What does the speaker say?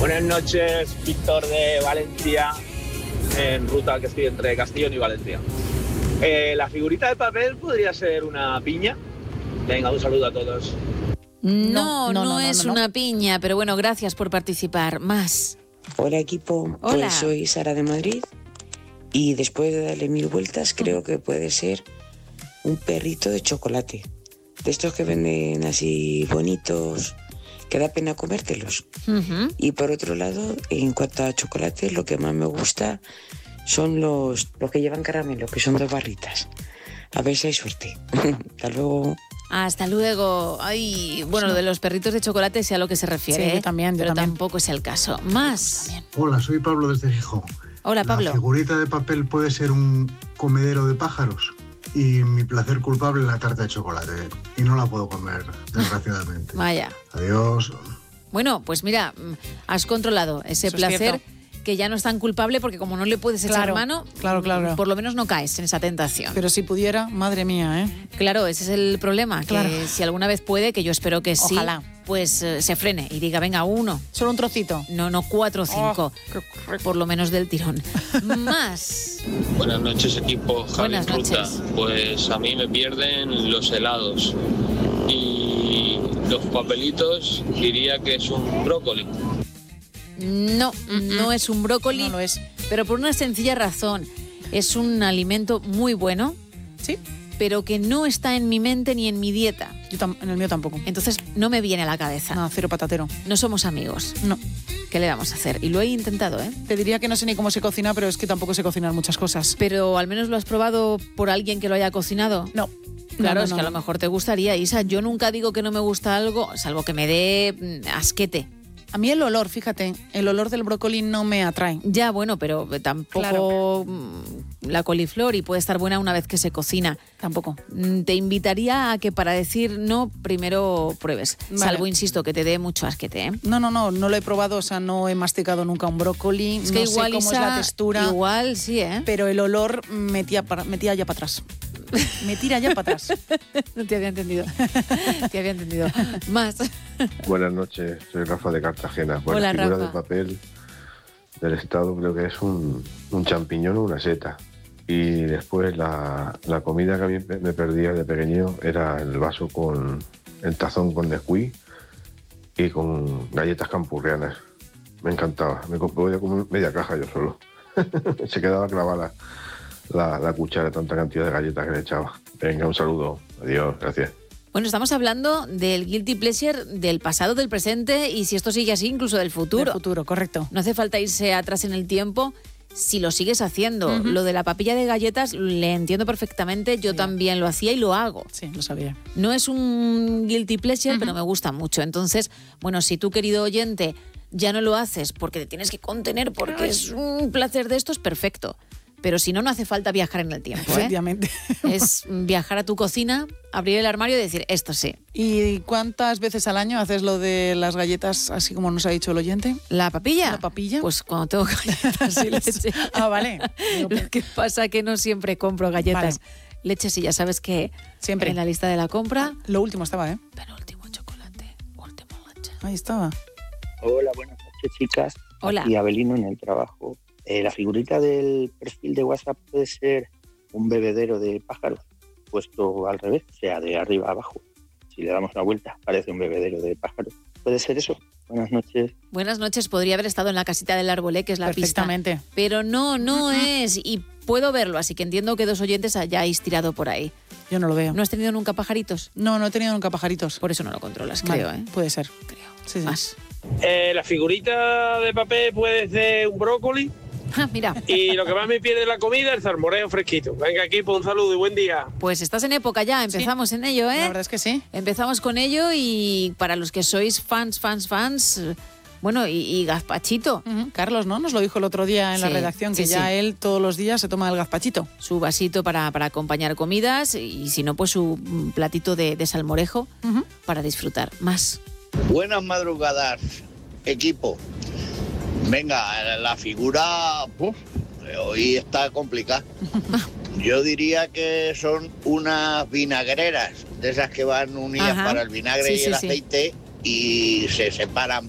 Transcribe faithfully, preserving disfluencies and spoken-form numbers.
Buenas noches, Víctor de Valencia, en ruta que estoy entre Castellón y Valencia. Eh, la figurita de papel podría ser una piña. Venga, un saludo a todos. No, no, no, no es no, no. una piña, pero bueno, gracias por participar. Más. Hola equipo, Hola. pues soy Sara de Madrid y después de darle mil vueltas creo que puede ser un perrito de chocolate. De estos que venden así bonitos, que da pena comértelos. Uh-huh. Y por otro lado, en cuanto a chocolate, lo que más me gusta son los, los que llevan caramelo, que son dos barritas. A ver si hay suerte. Hasta luego. Hasta luego. Ay, bueno, lo de los perritos de chocolate sé a lo que se refiere, Sí, ¿eh? yo también, yo pero también. tampoco es el caso. Más. Hola, soy Pablo desde Gijón. Hola, Pablo. La figurita de papel puede ser un comedero de pájaros y mi placer culpable la tarta de chocolate. Y no la puedo comer, desgraciadamente. Vaya. Adiós. Bueno, pues mira, has controlado ese Eso es placer cierto. que ya no es tan culpable porque como no le puedes echar Claro, mano, claro, claro. por lo menos no caes en esa tentación. Pero si pudiera, madre mía, ¿eh? Claro, ese es el problema, que Claro. si alguna vez puede, que yo espero que sí, Ojalá. pues eh, se frene y diga, venga, uno. Solo un trocito. No, no, cuatro o cinco, Oh, por lo menos del tirón. Más. Buenas noches, equipo Javi Buenas Ruta. noches. Pues a mí me pierden los helados y los papelitos diría que es un brócoli. No, no es un brócoli, No lo es. pero por una sencilla razón. Es un alimento muy bueno, Sí, pero que no está en mi mente ni en mi dieta. yo tam- en el mío tampoco. Entonces no me viene a la cabeza. No, cero patatero. No somos amigos. No. ¿Qué le vamos a hacer? Y lo he intentado, ¿eh? Te diría que no sé ni cómo se cocina, pero es que tampoco sé cocinar muchas cosas. Pero al menos lo has probado por alguien que lo haya cocinado. No. Claro, No, no, es no, que a no. lo mejor te gustaría, Isa. Yo nunca digo que no me gusta algo, salvo que me dé mm, asquete. A mí el olor, fíjate, el olor del brócoli no me atrae. Ya, bueno, pero tampoco Claro. mm, la coliflor y puede estar buena una vez que se cocina. Tampoco. Mm, Te invitaría a que para decir no, primero pruebes. Vale. Salvo, insisto, que te dé mucho asquete, ¿eh? No, no, no, no lo he probado, o sea, no he masticado nunca un brócoli, Es que no igual, sé cómo Isa, es la textura, igual sí, ¿eh? pero el olor me tira, para, me tira ya para atrás. Me tira ya para atrás. No te había entendido. Te había entendido. Más. Buenas noches, soy Rafa de Cartagena. Bueno, Hola, figura Rafa. de papel del Estado creo que es un, un champiñón o una seta. Y después la, la comida que a mí me me perdía de pequeño era el vaso con el tazón con Nesquik y con galletas campurrianas. Me encantaba, me co- podía comer media caja yo solo. Se quedaba clavada la, la, la cuchara de tanta cantidad de galletas que le echaba. Venga, un saludo, adiós, gracias. Bueno, estamos hablando del guilty pleasure del pasado, del presente y si esto sigue así, incluso del futuro. Del futuro, correcto. No hace falta irse atrás en el tiempo si lo sigues haciendo. Ujú. Lo de la papilla de galletas le entiendo perfectamente, yo Sí. también lo hacía y lo hago. Sí, lo sabía. No es un guilty pleasure, Ujú. pero me gusta mucho. Entonces, bueno, si tú, querido oyente, ya no lo haces porque te tienes que contener porque es un placer de estos, perfecto. Pero si no, no hace falta viajar en el tiempo, ¿eh? Efectivamente. Es viajar a tu cocina, abrir el armario y decir, esto sí. ¿Y cuántas veces al año haces lo de las galletas, así como nos ha dicho el oyente? ¿La papilla? ¿La papilla? Pues cuando tengo galletas y leche. Ah, vale. Digo, Lo que pasa que no siempre compro galletas. Vale. Leche, sí, ya sabes que Siempre. en la lista de la compra, Lo último estaba, ¿eh? penúltimo chocolate, último leche. Ahí estaba. Hola, buenas noches, chicas. Hola. Y Abelino en el trabajo. Eh, la figurita del perfil de WhatsApp puede ser un bebedero de pájaros puesto al revés, o sea, de arriba a abajo. Si le damos una vuelta, parece un bebedero de pájaros. ¿Puede ser eso? Buenas noches. Buenas noches, podría haber estado en la casita del árbol, ¿eh? Que es la pista. Perfectamente. Pero no, no es. Y puedo verlo, así que entiendo que dos oyentes hayáis tirado por ahí. Yo no lo veo. ¿No has tenido nunca pajaritos? No, no he tenido nunca pajaritos. Por eso no lo controlas, Vale, creo, ¿eh? Puede ser. Creo. Sí, sí. Más. Eh, la figurita de papel puede ser un brócoli Ah, mira, y lo que más me pierde la comida es el salmoreo fresquito. Venga, equipo, un saludo y buen día. pues estás en época ya, empezamos en ello, ¿eh? La verdad es que sí. Empezamos con ello y para los que sois fans, fans, fans, eh, bueno, y, y gazpachito, Ujú. Carlos, ¿no? Nos lo dijo el otro día en la Sí, redacción, que sí, ya sí. él todos los días se toma el gazpachito. su vasito para, para acompañar comidas y si no, pues su mm, platito de, de salmorejo Ujú. para disfrutar. Más. Buenas madrugadas, equipo. Venga, la figura uf, hoy está complicada. Yo diría que son unas vinagreras, de esas que van unidas Ajá. para el vinagre Sí, y sí, el sí. aceite y se separan